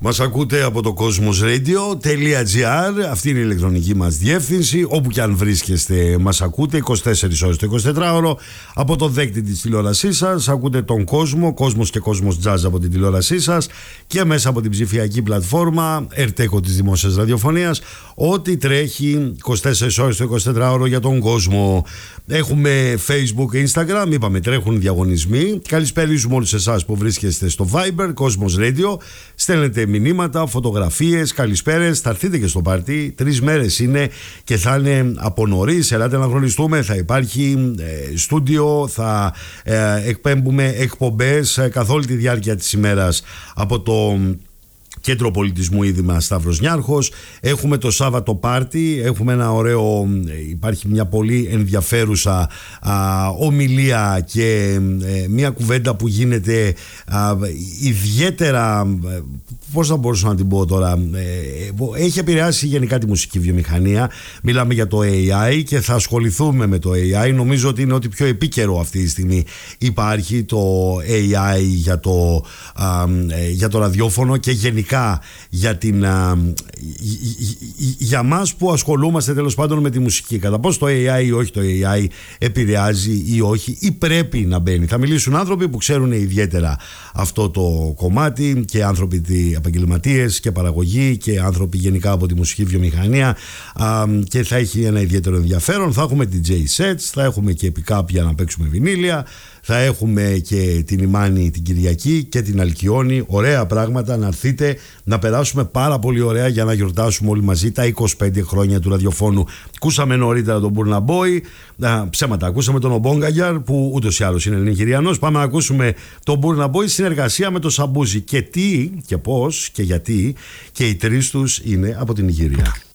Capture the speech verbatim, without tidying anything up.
Μας ακούτε από το cosmosradio.gr. Αυτή είναι η ηλεκτρονική μας διεύθυνση. Όπου και αν βρίσκεστε μας ακούτε είκοσι τέσσερις ώρες το εικοσιτετράωρο από το δέκτη της τηλεόρασής σας. Ακούτε τον κόσμο, κόσμος και κόσμος jazz από την τηλεόρασή σας και μέσα από την ψηφιακή πλατφόρμα Ερτέκο της Δημόσιας Ραδιοφωνίας. Ό,τι τρέχει είκοσι τέσσερις ώρες το εικοσιτετράωρο για τον κόσμο. Έχουμε Facebook, Instagram, είπαμε τρέχουν διαγωνισμοί. Καλησπέριζουμε όλους εσάς που βρίσκεστε στο Viber, Cosmos Radio. Στέλνετε μηνύματα, φωτογραφίες, καλησπέρες. Θα έρθετε και στο πάρτι. Τρεις μέρες είναι και θα είναι από νωρίς. Ελάτε να γνωριστούμε. Θα υπάρχει ε, στούντιο, θα ε, εκπέμπουμε εκπομπές ε, καθ' όλη τη διάρκεια της ημέρας από το Κέντρο Πολιτισμού Ίδρυμα Σταύρος Νιάρχος. Έχουμε το Σάββατο πάρτι, έχουμε ένα ωραίο, υπάρχει μια πολύ ενδιαφέρουσα α, ομιλία και ε, μια κουβέντα που γίνεται α, ιδιαίτερα, πώς θα μπορούσα να την πω τώρα, ε, έχει επηρεάσει γενικά τη μουσική βιομηχανία. Μιλάμε για το έι άι και θα ασχοληθούμε με το έι άι. Νομίζω ότι είναι ότι πιο επίκαιρο αυτή τη στιγμή υπάρχει το έι άι για το, α, για το ραδιόφωνο και γενικά για, την, α, για μας που ασχολούμαστε τέλος πάντων με τη μουσική. Κατά πώς το έι άι ή όχι το έι άι επηρεάζει ή όχι ή πρέπει να μπαίνει. Θα μιλήσουν άνθρωποι που ξέρουν ιδιαίτερα αυτό το κομμάτι και άνθρωποι επαγγελματίες και παραγωγή και άνθρωποι γενικά από τη μουσική βιομηχανία, α, και θα έχει ένα ιδιαίτερο ενδιαφέρον. Θα έχουμε ντι τζέι sets, θα έχουμε και pick-up για να παίξουμε βινίλια, θα έχουμε και την Ημάνη την Κυριακή και την Αλκιόνη. Ωραία πράγματα, να έρθετε να περάσουμε πάρα πολύ ωραία για να γιορτάσουμε όλοι μαζί τα είκοσι πέντε χρόνια του ραδιοφώνου. Ακούσαμε νωρίτερα τον Burna Boy, α, ψέματα, ακούσαμε τον Ομπόγκαγιαρ που ούτως ή άλλως είναι Νιγηριανός. Πάμε να ακούσουμε τον Burna Boy συνεργασία με τον Σαμπούζι. Και τι και πώς και γιατί και οι τρεις τους είναι από την Νιγηρία.